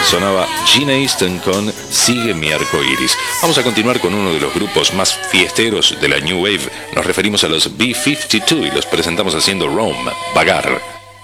Sonaba Gina Easton con Sigue mi arco iris. Vamos a continuar con uno de los grupos más fiesteros de la New Wave. Nos referimos a los B-52 y los presentamos haciendo Rome, Vagar.